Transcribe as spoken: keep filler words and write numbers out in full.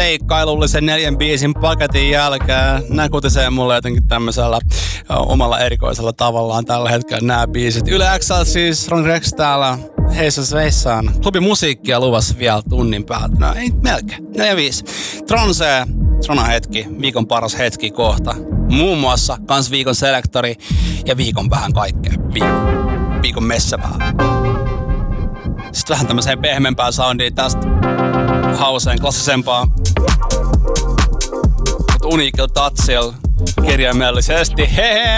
seikkailullisen neljän biisin paketin jälkeen. Nää kutisee mulle jotenkin tämmöisellä omalla erikoisella tavallaan tällä hetkellä nämä biisit. Yle X:llä siis Ron Rex täällä heissä sveissaan. Klubi musiikkia luvassa vielä tunnin päältä. No ei melkein. neljä viisi. Tronse, Trona hetki, viikon paras hetki kohta. Muun muassa kans viikon selektori ja viikon vähän kaikkea. Viikon, viikon messä vähän. Sitten vähän tämmöiseen pehmeämpään soundiin tästä hauseen, klassisempaa. Mutta uniikilla touchilla kirjaimellisesti. Hehe!